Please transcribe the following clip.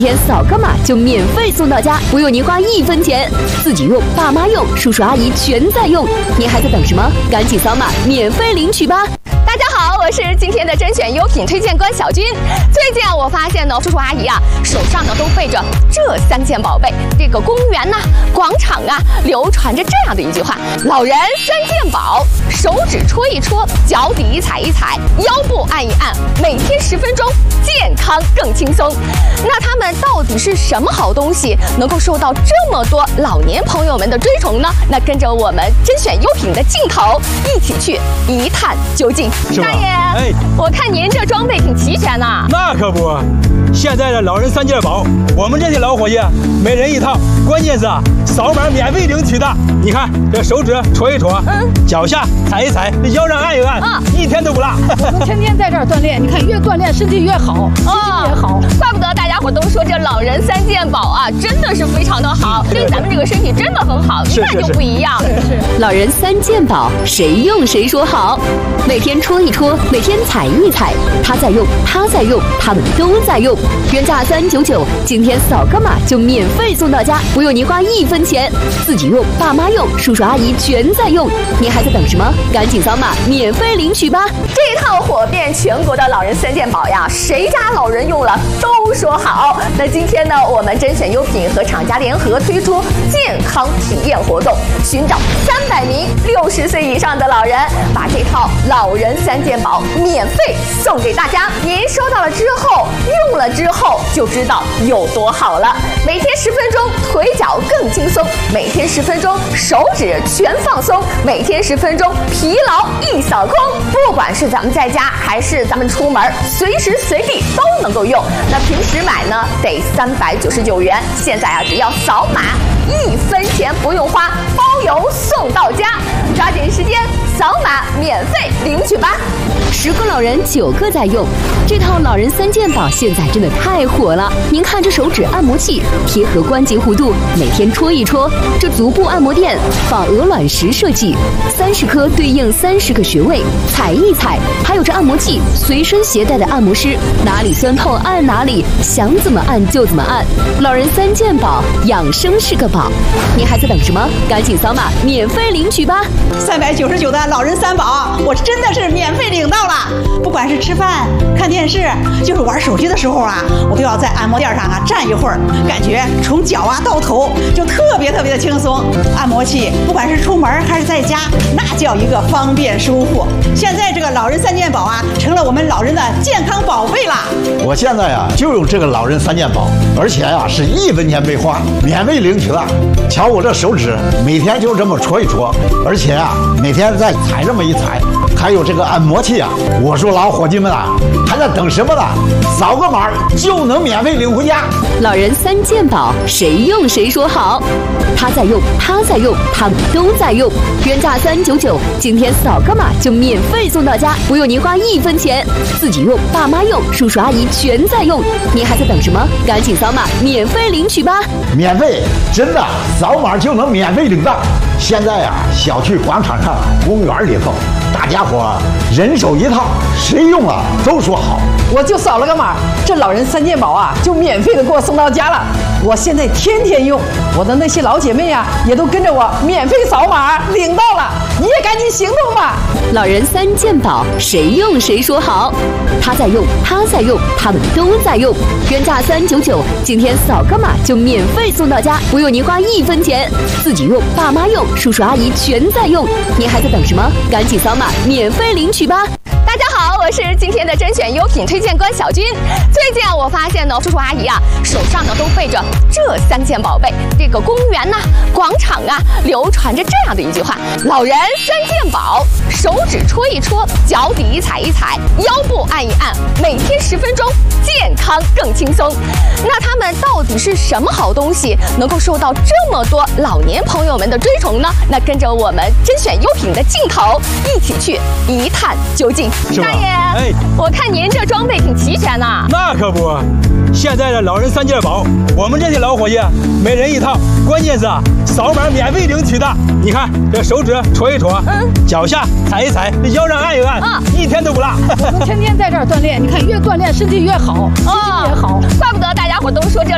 天扫个码就免费送到家，不用您花1分钱，自己用、爸妈用、叔叔阿姨全在用，您还在等什么？赶紧扫码免费领取吧！ 大家好，我是今天的甄选优品推荐官小军。最近我发现呢，叔叔阿姨手上呢都背着这3件宝贝。这个公园广场流传着这样的一句话：老人3件宝，手指戳一戳，脚底踩一踩，腰部按一按，每天10分钟，健康更轻松。那它们到底是什么好东西，能够受到这么多老年朋友们的追崇呢？那跟着我们甄选优品的镜头，一起去一探究竟。大爷，我看您这装备挺齐全呐。 那可不，现在的老人3件宝，我们这些老伙计每人1套，关键是扫码免费领取的。你看这手指戳一戳，脚下踩一踩，腰上按一按，一天都不落。 我们天天在这儿锻炼，你看越锻炼身体越好，心情也好。 怪不得大家伙都说这老人3件宝真的是非常的好，对咱们这个身体真的很好，一看就不一样。 老人3件宝，谁用谁说好。每天戳一戳，每天踩一踩，他在用，他在用，他们都在用。原价399，今天扫个码就免费送到家，不用您花1分钱，自己用、爸妈用、叔叔阿姨全在用，您还在等什么？赶紧扫码免费领取吧！ 这套火遍全国的老人3件宝谁家老人用了都说好。那今天呢，我们甄选优品和厂家联合推出健康体验活动，寻找300名60岁以上的老人，把这套老人3件宝免费送给大家。您收到了之后，用了之后就知道有多好了。每天10分钟，腿脚更轻松；每天10分钟，手指全放松；每天10分钟，疲劳一扫空。不管是咱们在家还是咱们出门，随时随地都能够用。那平时买呢得399元，现在只要扫码1分钱不用花，包邮送到家。抓紧时间扫码免费领取吧 ！10个老人9个在用，这套老人3件宝现在真的太火了。您看这手指按摩器贴合关节弧度，每天戳一戳；这足部按摩垫仿鹅卵石设计，30颗对应30个穴位，踩一踩。还有这按摩器随身携带的按摩师，哪里酸痛按哪里，想怎么按就怎么按。老人3件宝，养生是个宝。您还在等什么？赶紧扫码免费领取吧 ！399的老人3宝，我真的是免费领到了。不管是吃饭、看电视，就是玩手机的时候我都要在按摩垫上站一会儿，感觉从脚到头就特别的轻松。按摩器不管是出门还是在家，那叫一个方便舒服。现在这个老人3件宝成了我们老人的健康宝贝了。 我现在就用这个老人3件宝，而且是1分钱没花，免费领取了。瞧我这手指，每天就这么戳一戳，而且每天再踩这么一踩。还有这个按摩器我说老伙计们还在等什么呢？扫个码就能免费领回家。 老人3件宝，谁用谁说好。他在用，他在用，他们都在用。原价399，今天扫个码就免费送到家，不用您花1分钱，自己用、爸妈用、叔叔阿姨全在用，您还在等什么？赶紧扫码免费领取吧！ 免费，真的，扫码就能免费领到。现在小区广场上、公园里头，大家伙人手1套，谁用了都说好。 我就扫了个码，这老人3件宝就免费的给我送到家了。我现在天天用，我的那些老姐妹也都跟着我免费扫码领到了，你也赶紧行动吧！ 老人3件宝，谁用谁说好。他在用，他在用，他们都在用。原价399，今天扫个码就免费送到家，不用您花1分钱，自己用、爸妈用、叔叔阿姨全在用，您还在等什么？赶紧扫码免费领取吧！ 大家好，我是今天的甄选优品推荐官小军。最近我发现呢，叔叔阿姨手上呢都背着这3件宝贝。这个公园广场流传着这样的一句话：老人3件宝，手指戳一戳，脚底踩一踩，腰部按一按，每天10分钟，健康更轻松。那它们到底是什么好东西，能够受到这么多老年朋友们的追崇呢？那跟着我们甄选优品的镜头，一起去一探究竟。大爷，我看您这装备挺齐全呐。 那可不，现在的老人3件宝，我们这些老伙计每人1套，关键是扫码免费领取的。你看这手指戳一戳，脚下踩一踩，腰上按一按，一天都不落。 我们天天在这儿锻炼，你看越锻炼身体越好，心情也好。 怪不得大家伙都说这